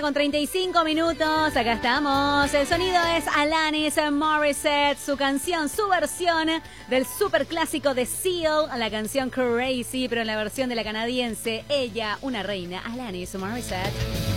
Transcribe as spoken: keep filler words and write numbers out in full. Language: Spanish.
con treinta y cinco minutos, acá estamos. El sonido es Alanis Morissette, su canción, su versión del superclásico de Seal, la canción Crazy, pero en la versión de la canadiense, ella, una reina, Alanis Morissette.